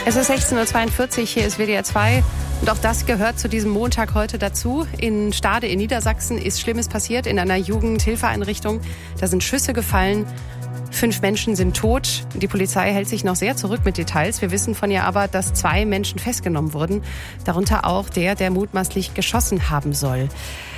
Es ist 16.42 Uhr, hier ist WDR 2 und auch das gehört zu diesem Montag heute dazu. In Stade in Niedersachsen ist Schlimmes passiert in einer Jugendhilfeeinrichtung. Da sind Schüsse gefallen, 5 Menschen sind tot. Die Polizei hält sich noch sehr zurück mit Details. Wir wissen von ihr aber, dass 2 Menschen festgenommen wurden, darunter auch der mutmaßlich geschossen haben soll.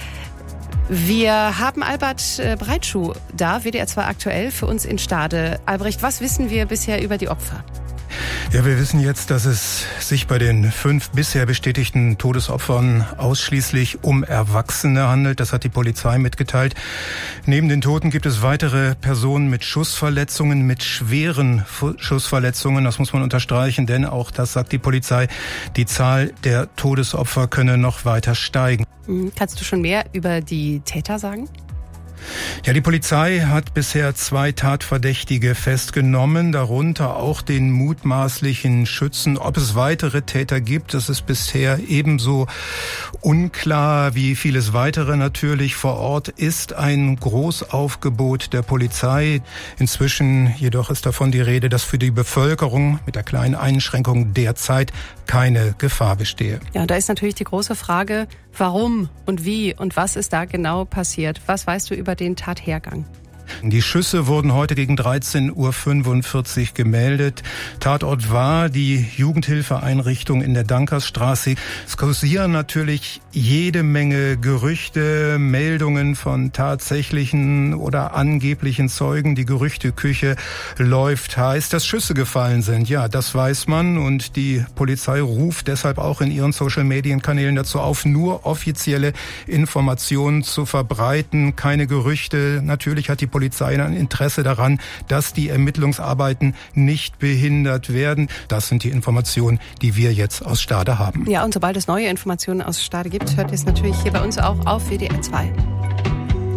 Wir haben Albert Breitschuh da, WDR 2 aktuell für uns in Stade. Albrecht, was wissen wir bisher über die Opfer? Ja, wir wissen jetzt, dass es sich bei den 5 bisher bestätigten Todesopfern ausschließlich um Erwachsene handelt. Das hat die Polizei mitgeteilt. Neben den Toten gibt es weitere Personen mit Schussverletzungen, mit schweren Schussverletzungen. Das muss man unterstreichen, denn auch das sagt die Polizei, die Zahl der Todesopfer könne noch weiter steigen. Kannst du schon mehr über die Täter sagen? Ja, die Polizei hat bisher 2 Tatverdächtige festgenommen, darunter auch den mutmaßlichen Schützen. Ob es weitere Täter gibt, das ist bisher ebenso unklar wie vieles weitere natürlich. Vor Ort ist ein Großaufgebot der Polizei. Inzwischen jedoch ist davon die Rede, dass für die Bevölkerung mit der kleinen Einschränkung derzeit keine Gefahr bestehe. Ja, da ist natürlich die große Frage, warum und wie und was ist da genau passiert? Was weißt du über den Tathergang? Die Schüsse wurden heute gegen 13.45 Uhr gemeldet. Tatort war die Jugendhilfeeinrichtung in der Dankersstraße. Es kursieren natürlich jede Menge Gerüchte, Meldungen von tatsächlichen oder angeblichen Zeugen. Die Gerüchteküche läuft heiß, dass Schüsse gefallen sind. Ja, das weiß man und die Polizei ruft deshalb auch in ihren Social-Medien-Kanälen dazu auf, nur offizielle Informationen zu verbreiten, keine Gerüchte. Natürlich hat die Polizei ein Interesse daran, dass die Ermittlungsarbeiten nicht behindert werden. Das sind die Informationen, die wir jetzt aus Stade haben. Ja, und sobald es neue Informationen aus Stade gibt, hört ihr es natürlich hier bei uns auch auf WDR 2.